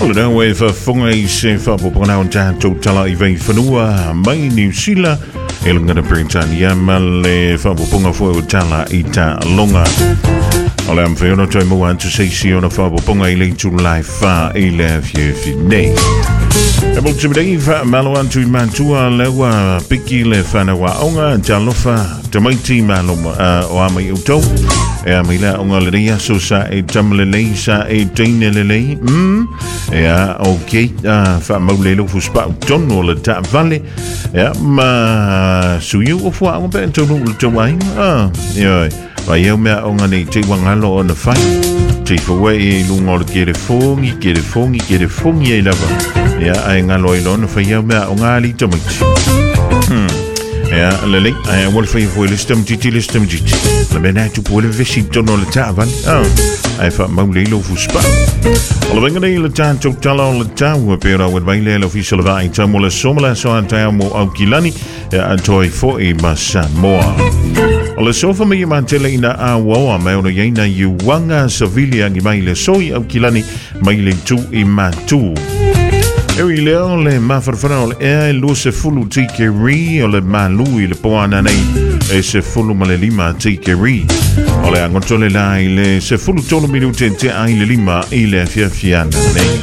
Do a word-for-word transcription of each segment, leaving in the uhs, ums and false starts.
le dan we fa fonga I se fa po pona on tanto tala I vei fanua mai New Zealand e lunga na Britannia male fa po ponga fo tala ita longa ole am fe no toi mo an to say si ona fa po ponga I le to life fa I le fi fi nei e mo tsimdei fa malo an tu mantua lewa piki le fa na wa onga talofa tamaiti malo o amai uto e a mila onga le ria so sa e tamlelei sa e teinelelei mm e a okay a fa maulelo fu spa tono le ta vale e ma suyu o fu a un ben tono le tawai ah yo va eu me onga ni te wangalo on the fight te fo e lungo le kere fongi kere fongi kere fongi e lava e a ngalo I lon fa eu me onga li tomati hmm ja, lele, I wil van je voor de stem titi, de stem titi. Dan ben hij toe voor de visie tot naar de tafel. Oh, hij van mijn lelo voor spa. Alle wengen de hele tijd totaal alle tijd. We hebben wat wij lelo officiële wij. Tamole somela zo aan tamo aukilani. Ja, en toi voor i Samoa. Alle zo van mij man tele ina awa, maar ono jij na Yuanga Sevilla gimaile soi aukilani, maile tu I matu. E leo le mafarfana o e lo se fulu tike ri o le malu I le poana nei e se fulu ma le lima tike ri o le angotole la I le se fulu tolo minute te ai le lima I le fia fiana nei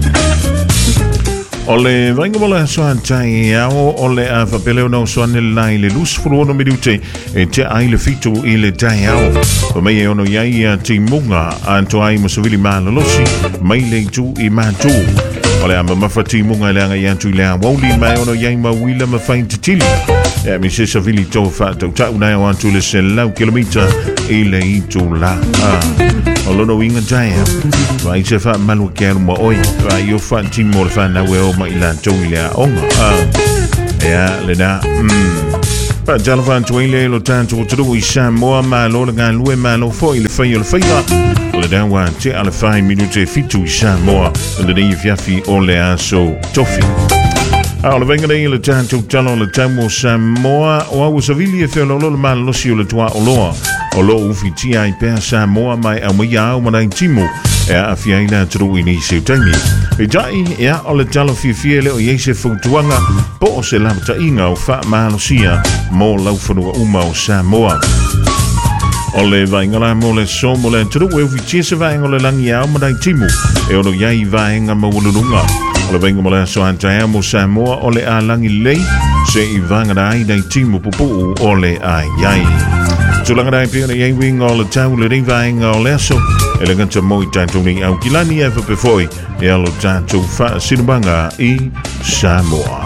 o le vaingola soan tai ao o le a fapeleo no soan la I le lus fulu ono minute e te ai le fitu I le tai ao o mei e ono iai a ti munga anto ai mosavili malolosi mai le tu I matu ole ama mafati munga langa yantu lea woli mai ono yang ma wila ma fain titili e mi se savili to fa to ta una o antu le se lau kilomita I le itu la ah olono winga jaya vai se fa malu ker mo oi vai yo fa ti mo fa na we o ma ila to lea onga ah ya le na mm pa jalvan to ile lo tanto to I Samoa ma lo nga lue ma lo fo ile fa yo le fa le dan wa te ala five minute fitu I Samoa en de ding fiafi o le aso tofi ala venga de le tanto talo le tamo Samoa o wa savili fe lo lo mal lo si le toa o lo o lo ufiti ai per Samoa mai a mo ya o mai timo e a fiaina tru ini se tani e dai ya o le talo fi fiele o yese futuanga po se la ta inga o fa malosia mo lau fonu uma o Samoa ole vaingala mo le somo le tru we vi se vainga le langi au ma dai timu e ono yai vainga ma wulunga ole vainga mo le so anta mo Samoa ole a langi le se I vanga dai dai timu pupu ole ai yai tulanga dai pia yai wing ole tau le vainga ole so ele gancha moi tanto ni au kilani e fa pefoi e alo tanto fa sinbanga I Samoa